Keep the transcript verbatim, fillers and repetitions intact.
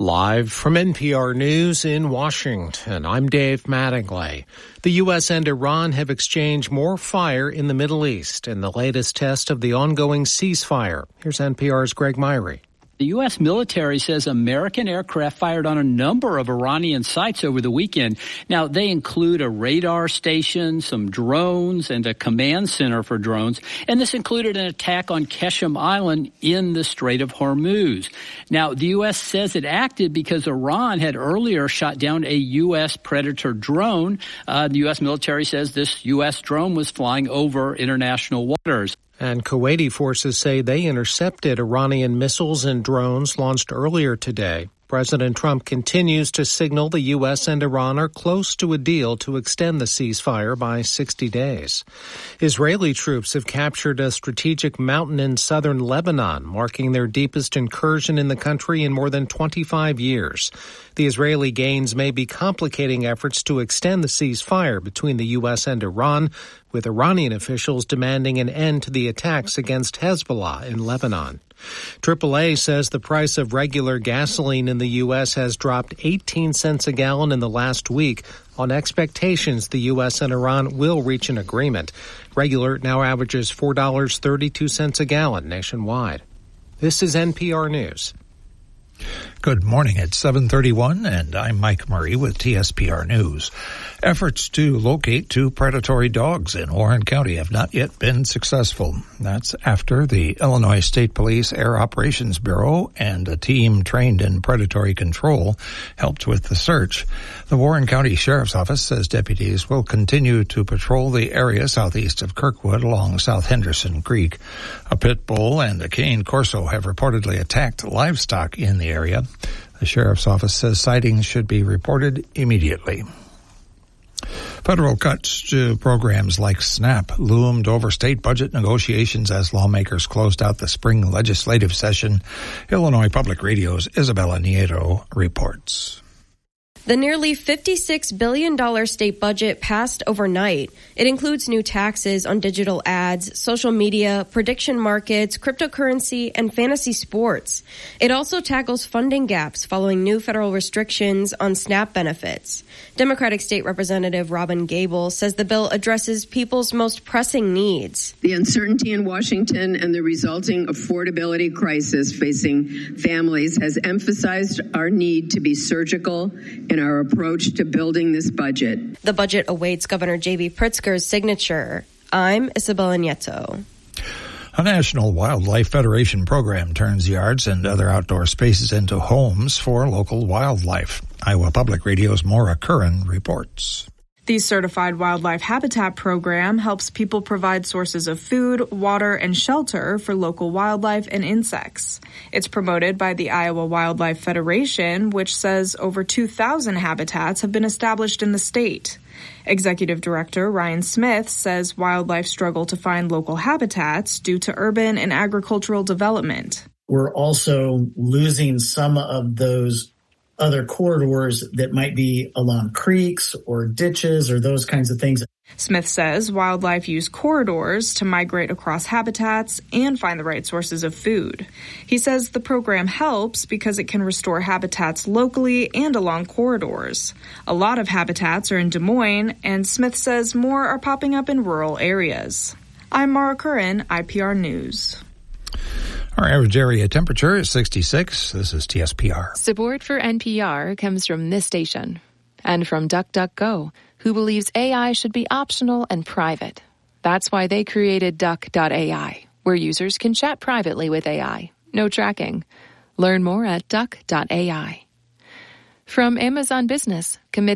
Live from N P R News in Washington, I'm Dave Mattingly. The U S and Iran have exchanged more fire in the Middle East in the latest test of the ongoing ceasefire. Here's N P R's Greg Myrie. The U S military says American aircraft fired on a number of Iranian sites over the weekend. Now, they include a radar station, some drones, and a command center for drones. And this included an attack on Qeshm Island in the Strait of Hormuz. Now, the U S says it acted because Iran had earlier shot down a U S Predator drone. Uh, the U S military says this U S drone was flying over international waters. And Kuwaiti forces say they intercepted Iranian missiles and drones launched earlier today. President Trump continues to signal the U S and Iran are close to a deal to extend the ceasefire by sixty days. Israeli troops have captured a strategic mountain in southern Lebanon, marking their deepest incursion in the country in more than twenty-five years. The Israeli gains may be complicating efforts to extend the ceasefire between the U S and Iran, with Iranian officials demanding an end to the attacks against Hezbollah in Lebanon. triple A says the price of regular gasoline in the U S has dropped eighteen cents a gallon in the last week on expectations the U S and Iran will reach an agreement. Regular now averages four dollars and thirty-two cents a gallon nationwide. This is N P R News. Good morning. It's seven thirty-one, and I'm Mike Murray with T S P R News. Efforts to locate two predatory dogs in Warren County have not yet been successful. That's after the Illinois State Police Air Operations Bureau and a team trained in predatory control helped with the search. The Warren County Sheriff's Office says deputies will continue to patrol the area southeast of Kirkwood along South Henderson Creek. A pit bull and a cane corso have reportedly attacked livestock in the area. The Sheriff's Office says sightings should be reported immediately. Federal cuts to programs like SNAP loomed over state budget negotiations as lawmakers closed out the spring legislative session. Illinois Public Radio's Isabella Nieto reports. The nearly fifty-six billion dollars state budget passed overnight. It includes new taxes on digital ads, social media, prediction markets, cryptocurrency, and fantasy sports. It also tackles funding gaps following new federal restrictions on SNAP benefits. Democratic State Representative Robin Gable says the bill addresses people's most pressing needs. The uncertainty in Washington and the resulting affordability crisis facing families has emphasized our need to be surgical in our approach to building this budget. The budget awaits Governor J B Pritzker's signature. I'm Isabella Nieto. A National Wildlife Federation program turns yards and other outdoor spaces into homes for local wildlife. Iowa Public Radio's Maura Curran reports. The Certified Wildlife Habitat Program helps people provide sources of food, water, and shelter for local wildlife and insects. It's promoted by the Iowa Wildlife Federation, which says over two thousand habitats have been established in the state. Executive Director Ryan Smith says wildlife struggle to find local habitats due to urban and agricultural development. We're also losing some of those other corridors that might be along creeks or ditches or those kinds of things. Smith says wildlife use corridors to migrate across habitats and find the right sources of food. He says the program helps because it can restore habitats locally and along corridors. A lot of habitats are in Des Moines, and Smith says more are popping up in rural areas. I'm Maura Curran, I P R News. Our average area temperature is sixty-six. This is T S P R. Support for N P R comes from this station and from DuckDuckGo, who believes A I should be optional and private. That's why they created Duck dot A I, where users can chat privately with A I. No tracking. Learn more at Duck dot A I. From Amazon Business, committed